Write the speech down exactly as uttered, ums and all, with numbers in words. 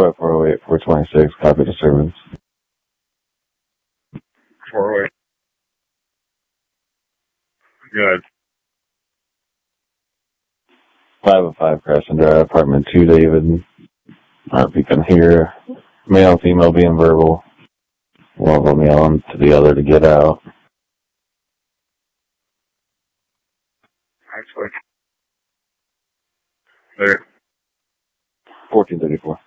Charlotte four oh eight, four twenty-six, copy disturbance. four oh eight. Good. five oh five Crescent Drive, apartment two, David. Uh, if you can hear male and female being verbal, one of them yelling to the other to get out. Actually. There. fourteen thirty-four.